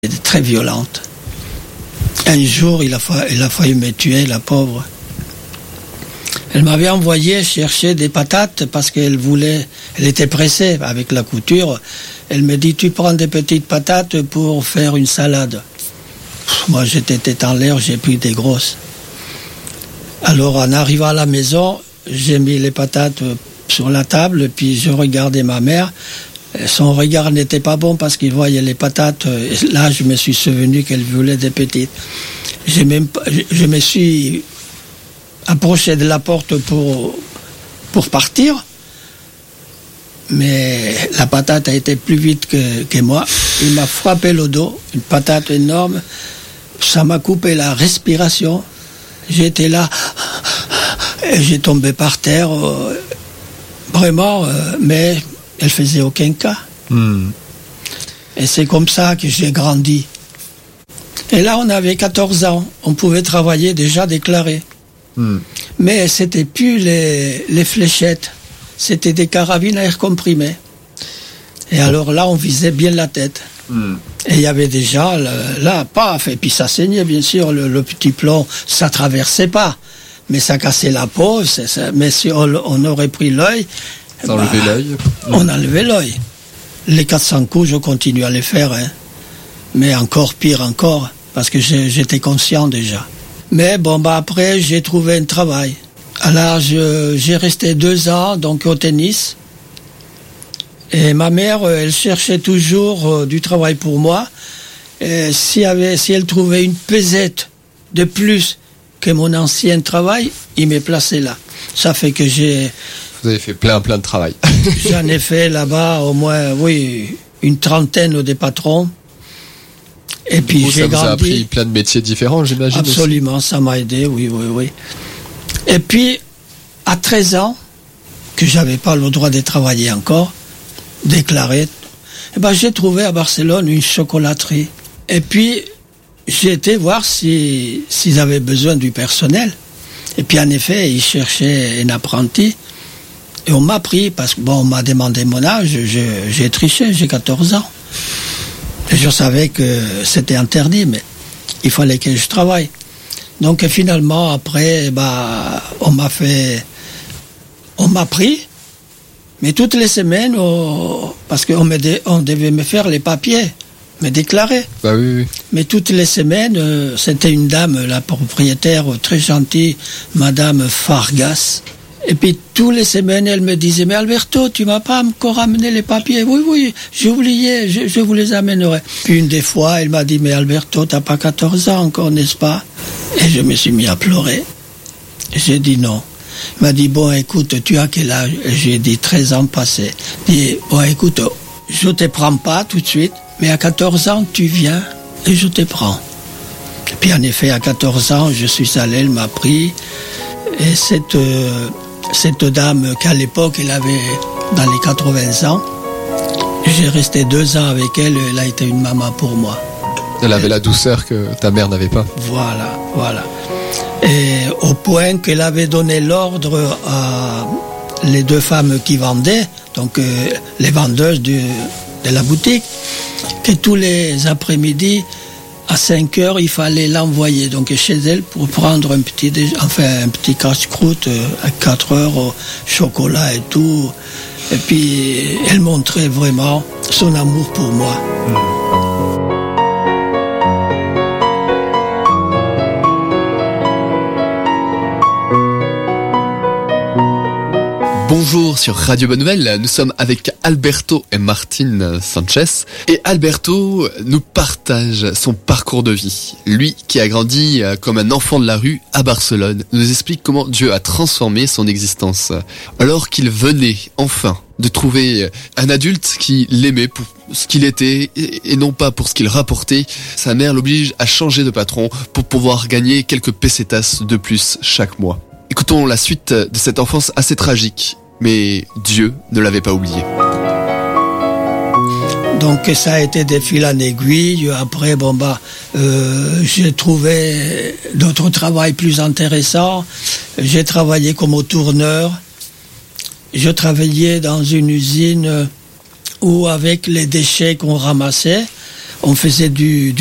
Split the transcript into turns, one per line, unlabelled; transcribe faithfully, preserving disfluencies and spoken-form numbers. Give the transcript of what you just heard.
Elle est très violente. Un jour, il a, fa... il a failli me tuer, la pauvre. Elle m'avait envoyé chercher des patates parce qu'elle voulait, elle était pressée avec la couture. Elle me dit, tu prends des petites patates pour faire une salade. Moi, j'étais tête en l'air, j'ai pris des grosses. Alors, en arrivant à la maison, j'ai mis les patates sur la table, puis je regardais ma mère. Son regard n'était pas bon parce qu'il voyait les patates. Là, je me suis souvenu qu'elle voulait des petites. J'ai même, je me suis approché de la porte pour, pour partir, mais la patate a été plus vite que, que moi. Il m'a frappé le dos, une patate énorme. Ça m'a coupé la respiration. J'étais là, et j'ai tombé par terre, euh, vraiment, euh, mais elle faisait aucun cas. Mm. Et c'est comme ça que j'ai grandi. Et là, on avait quatorze ans, on pouvait travailler déjà déclaré. Mm. Mais c'était plus les, les fléchettes, c'était des carabines à air comprimé. Et alors là, on visait bien la tête. Mm. Et il y avait déjà, le, là, paf, et puis ça saignait, bien sûr, le, le petit plomb, ça traversait pas. Mais ça cassait la peau, c'est, c'est, mais si on, on aurait pris l'œil,
bah, enlevé l'œil.
On a enlevé l'œil. Les quatre cents coups, je continue à les faire, hein. Mais encore pire encore, parce que j'ai, j'étais conscient déjà. Mais bon, bah après, j'ai trouvé un travail. Alors, je, j'ai resté deux ans, donc au tennis. Et ma mère, elle cherchait toujours euh, du travail pour moi. Et si, avait, si elle trouvait une pesette de plus que mon ancien travail, il m'est placé là. Ça fait que j'ai...
Vous avez fait plein, plein de travail.
J'en ai fait là-bas au moins, oui, une trentaine de patrons. Et puis
coup,
j'ai
ça vous
grandi.
a appris plein de métiers différents, j'imagine.
Absolument,
aussi.
Ça m'a aidé, oui, oui, oui. Et puis, à treize ans, que j'avais pas le droit de travailler encore, déclaré, eh ben, j'ai trouvé à Barcelone une chocolaterie. Et puis, j'ai été voir si, s'ils avaient besoin du personnel. Et puis, en effet, ils cherchaient un apprenti. Et on m'a pris, parce que, bon, on m'a demandé mon âge, je, j'ai triché, j'ai quatorze ans. Et je savais que c'était interdit, mais il fallait que je travaille. Donc, finalement, après, bah, on m'a fait, on m'a pris, mais toutes les semaines, on, parce qu'on me dé, on devait me faire les papiers, me déclarer.
Bah oui, oui.
Mais toutes les semaines, euh, c'était une dame, la propriétaire, très gentille, Madame Fargas. Et puis, toutes les semaines, elle me disait, mais Alberto, tu m'as pas encore amené les papiers? Oui, oui, j'ai oublié, je, je vous les amènerai. Puis une des fois, elle m'a dit, mais Alberto, t'as pas quatorze ans encore, n'est-ce pas? Et je me suis mis à pleurer. J'ai dit non. Elle m'a dit, bon, écoute, tu as quel âge? J'ai dit treize ans passés. Elle dit, bon, écoute, je te prends pas tout de suite, mais à quatorze ans, tu viens et je te prends. Et puis en effet, à quatorze ans, je suis allé, elle m'a pris. Et cette... Euh, Cette dame qu'à l'époque, elle avait dans les quatre-vingts ans, j'ai resté deux ans avec elle, elle a été une maman pour moi.
Elle avait la douceur que ta mère n'avait pas.
Voilà, voilà. Et au point qu'elle avait donné l'ordre à les deux femmes qui vendaient, donc euh, les vendeuses de, de la boutique, que tous les après-midi, à cinq heures, il fallait l'envoyer donc chez elle pour prendre un petit, enfin un petit casse-croûte à quatre heures au chocolat et tout. Et puis, elle montrait vraiment son amour pour moi. Mmh.
Bonjour sur Radio Bonne Nouvelle, nous sommes avec Alberto et Martine Sanchez. Et Alberto nous partage son parcours de vie. Lui qui a grandi comme un enfant de la rue à Barcelone, nous explique comment Dieu a transformé son existence. Alors qu'il venait enfin de trouver un adulte qui l'aimait pour ce qu'il était et non pas pour ce qu'il rapportait, sa mère l'oblige à changer de patron pour pouvoir gagner quelques pesetas de plus chaque mois. Écoutons la suite de cette enfance assez tragique, mais Dieu ne l'avait pas oublié.
Donc ça a été de fil en aiguille. Après, bon bah, euh, j'ai trouvé d'autres travails plus intéressants. J'ai travaillé comme tourneur. Je travaillais dans une usine où, avec les déchets qu'on ramassait, on faisait du, du